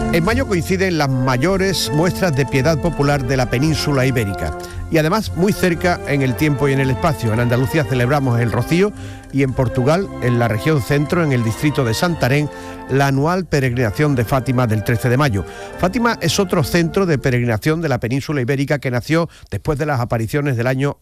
En mayo coinciden las mayores muestras de piedad popular de la península ibérica y además muy cerca en el tiempo y en el espacio. En Andalucía celebramos el Rocío y en Portugal, en la región centro, en el distrito de Santarém, la anual peregrinación de Fátima del 13 de mayo. Fátima es otro centro de peregrinación de la península ibérica que nació después de las apariciones del año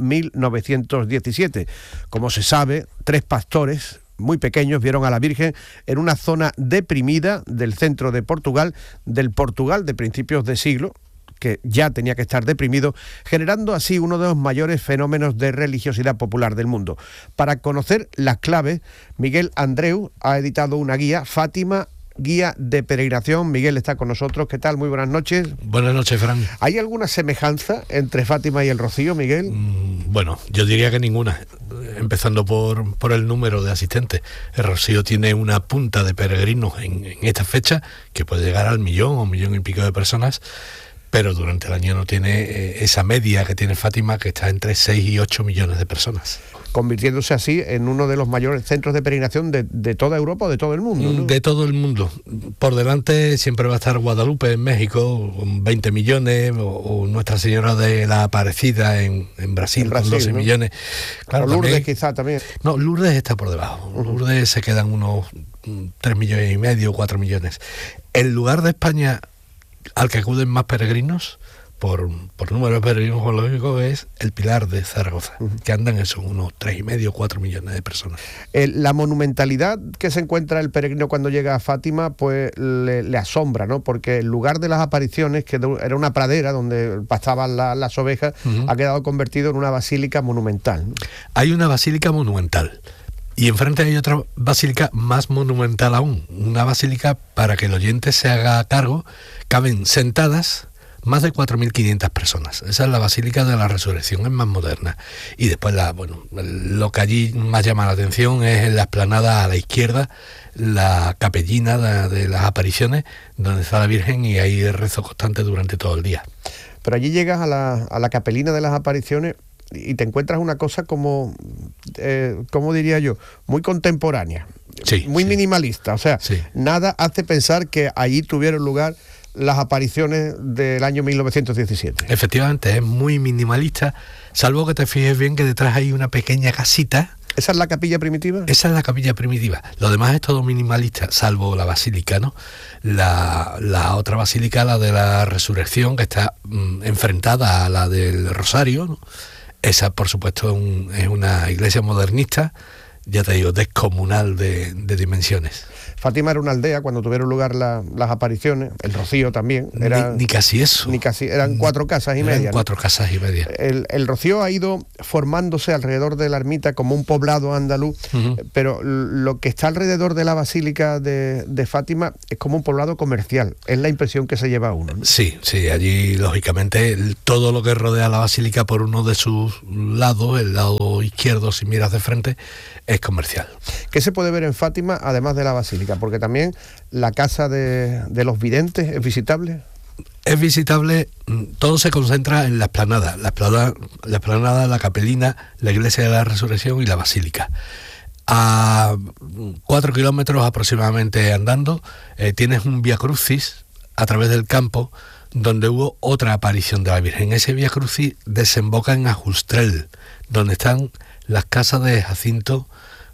1917. Como se sabe, 3 pastores muy pequeños vieron a la Virgen en una zona deprimida del centro de Portugal, del Portugal de principios de siglo, que ya tenía que estar deprimido, generando así uno de los mayores fenómenos de religiosidad popular del mundo. Para conocer las claves, Miguel Andreu ha editado una guía, Fátima, guía de peregrinación. Miguel está con nosotros. ¿Qué tal? Muy buenas noches. Buenas noches, Fran. ¿Hay alguna semejanza entre Fátima y el Rocío, Miguel? Bueno, yo diría que ninguna, empezando por el número de asistentes. El Rocío tiene una punta de peregrinos en esta fecha que puede llegar al 1 o 1,5 millones de personas, pero durante el año no tiene esa media que tiene Fátima, que está entre 6 y 8 millones de personas. Convirtiéndose así en uno de los mayores centros de peregrinación de toda Europa o de todo el mundo, ¿no? De todo el mundo. Por delante siempre va a estar Guadalupe en México, con 20 millones, o Nuestra Señora de la Aparecida en Brasil, con 12 ¿no? millones. Claro, Lourdes también, quizá también. No, Lourdes está por debajo. Lourdes se quedan unos 3,5 millones, 4 millones. El lugar de España al que acuden más peregrinos, por número de peregrinos geológicos, es el Pilar de Zaragoza, que andan eso, unos 3,5 o 4 millones de personas. La monumentalidad que se encuentra el peregrino cuando llega a Fátima, pues le asombra, ¿no? Porque el lugar de las apariciones, que era una pradera donde pastaban las ovejas, ha quedado convertido en una basílica monumental, ¿no? Hay una basílica monumental. Y enfrente hay otra basílica más monumental aún, una basílica, para que el oyente se haga cargo, caben sentadas más de 4.500 personas. Esa es la Basílica de la Resurrección, es más moderna. Y después, lo que allí más llama la atención es en la explanada a la izquierda, la capellina de las apariciones, donde está la Virgen, y hay rezo constante durante todo el día. Pero allí llegas a la capelina de las apariciones y te encuentras una cosa como, ¿cómo diría yo? Muy contemporánea, sí, muy minimalista. O sea, sí. Nada hace pensar que allí tuvieron lugar las apariciones del año 1917. Efectivamente, es muy minimalista, salvo que te fijes bien que detrás hay una pequeña casita. ¿Esa es la capilla primitiva? Esa es la capilla primitiva. Lo demás es todo minimalista, salvo la basílica, ¿no? La otra basílica, la de la Resurrección, que está enfrentada a la del Rosario, ¿no? Esa, por supuesto, es una iglesia modernista, ya te digo, descomunal de dimensiones. Fátima era una aldea cuando tuvieron lugar las apariciones, el Rocío también. Ni casi eso. Eran 4 casas y media. 4 casas y media. El Rocío ha ido formándose alrededor de la ermita como un poblado andaluz, pero lo que está alrededor de la Basílica de Fátima es como un poblado comercial. Es la impresión que se lleva uno, ¿no? Sí, allí lógicamente todo lo que rodea la Basílica por uno de sus lados, el lado izquierdo si miras de frente, es comercial. ¿Qué se puede ver en Fátima además de la Basílica? Porque también la casa de los videntes es visitable. Es visitable, todo se concentra en la explanada. La explanada, la capelina, la iglesia de la Resurrección y la basílica. A 4 kilómetros aproximadamente andando, tienes un Vía Crucis a través del campo, donde hubo otra aparición de la Virgen. Ese Vía Crucis desemboca en Ajustrel, donde están las casas de Jacinta,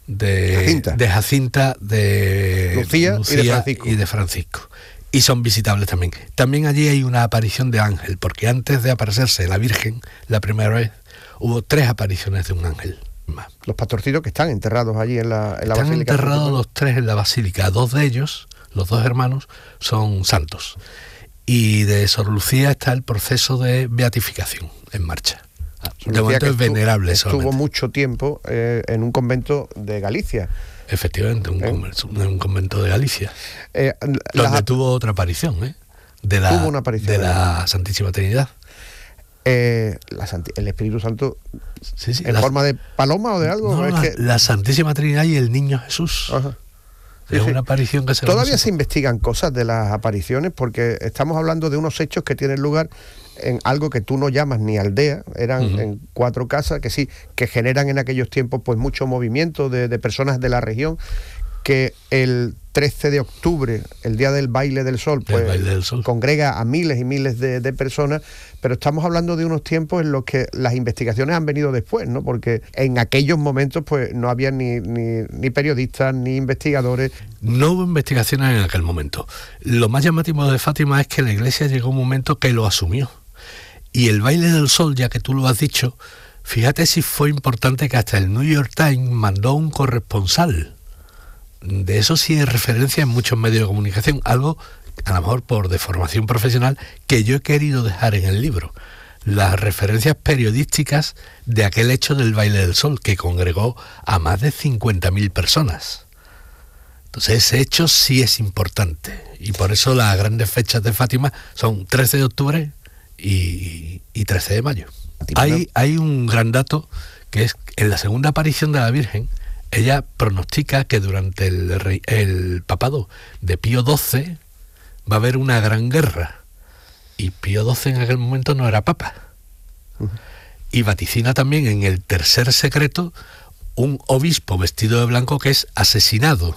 de Lucía y de Francisco. Y son visitables también. También allí hay una aparición de ángel, porque antes de aparecerse la Virgen, la primera vez, hubo 3 apariciones de un ángel más. Los pastorcitos que están enterrados allí en la basílica. Están enterrados los 3 en la basílica. 2 de ellos, los 2 hermanos, son santos. Y de Sor Lucía está el proceso de beatificación en marcha. De momento es venerable. Estuvo mucho tiempo en un convento de Galicia. Efectivamente, un convento de Galicia. Donde tuvo otra aparición, tuvo una aparición de la Santísima Trinidad. El Espíritu Santo, ¿en forma de paloma o de algo? No, la Santísima Trinidad y el Niño Jesús. Ajá. Es una aparición que se... Todavía se investigan cosas de las apariciones, porque estamos hablando de unos hechos que tienen lugar en algo que tú no llamas ni aldea, eran en 4 casas que generan en aquellos tiempos pues mucho movimiento de personas de la región. que el 13 de octubre, el Día del Baile del Sol, pues congrega a miles y miles de personas, pero estamos hablando de unos tiempos en los que las investigaciones han venido después, ¿no? Porque en aquellos momentos pues no había ni periodistas ni investigadores. No hubo investigaciones en aquel momento. Lo más llamativo de Fátima es que la Iglesia llegó a un momento que lo asumió. Y el Baile del Sol, ya que tú lo has dicho, fíjate si fue importante que hasta el New York Times mandó un corresponsal. De eso sí hay referencia en muchos medios de comunicación, algo a lo mejor por deformación profesional que yo he querido dejar en el libro. Las referencias periodísticas de aquel hecho del Baile del Sol, que congregó a más de 50.000 personas. Entonces ese hecho sí es importante, y por eso las grandes fechas de Fátima son 13 de octubre y 13 de mayo. Hay un gran dato, que es en la segunda aparición de la Virgen, ella pronostica que durante el papado de Pío XII va a haber una gran guerra. Y Pío XII en aquel momento no era papa. Y vaticina también en el tercer secreto un obispo vestido de blanco que es asesinado.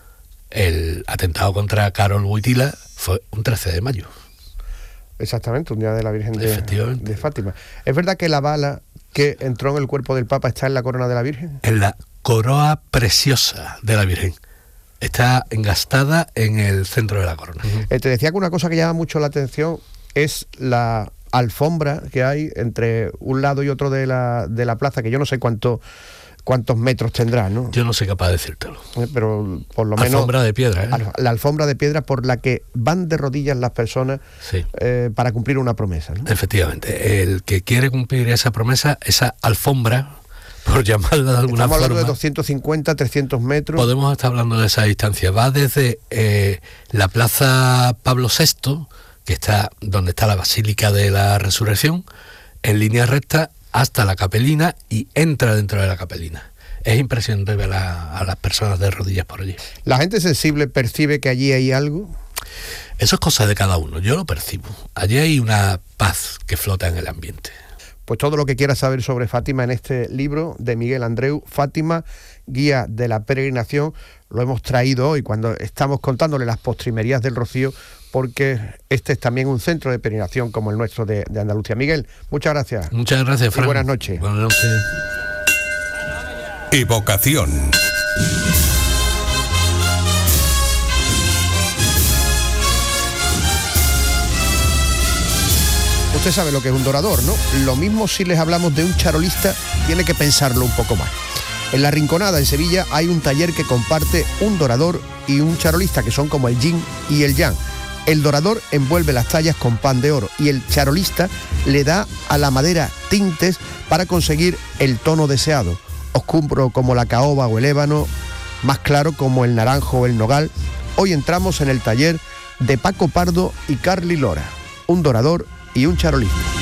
El atentado contra Karol Wojtyła fue un 13 de mayo. Exactamente, un día de la Virgen de Fátima. ¿Es verdad que la bala que entró en el cuerpo del Papa está en la corona de la Virgen? En la coroa preciosa de la Virgen. Está engastada en el centro de la corona. Te decía que una cosa que llama mucho la atención es la alfombra que hay entre un lado y otro de la plaza, que yo no sé cuántos metros tendrá, ¿no? Yo no soy capaz de decírtelo. Pero por lo menos... Alfombra de piedra, ¿eh? La alfombra de piedra por la que van de rodillas las personas, sí, para cumplir una promesa, ¿no? Efectivamente. El que quiere cumplir esa promesa, esa alfombra, por llamarla de alguna forma... Estamos hablando de 250, 300 metros. Podemos estar hablando de esa distancia. Va desde la Plaza Pablo VI, que está donde está la Basílica de la Resurrección, en línea recta, hasta la capelina, y entra dentro de la capelina. Es impresionante ver a las personas de rodillas por allí. ¿La gente sensible percibe que allí hay algo? Eso es cosa de cada uno, yo lo percibo. Allí hay una paz que flota en el ambiente. Pues todo lo que quieras saber sobre Fátima en este libro de Miguel Andreu, Fátima, guía de la peregrinación, lo hemos traído hoy cuando estamos contándole las postrimerías del Rocío, porque este es también un centro de peregrinación como el nuestro de Andalucía. Miguel, muchas gracias. Muchas gracias, Fran. Y buenas noches. Buenas noches. Evocación. Usted sabe lo que es un dorador, ¿no? Lo mismo si les hablamos de un charolista, tiene que pensarlo un poco más. En La Rinconada, en Sevilla, hay un taller que comparte un dorador y un charolista, que son como el yin y el yang. El dorador envuelve las tallas con pan de oro y el charolista le da a la madera tintes para conseguir el tono deseado. Oscuro como la caoba o el ébano, más claro como el naranjo o el nogal. Hoy entramos en el taller de Paco Pardo y Carly Lora, un dorador y un charolista.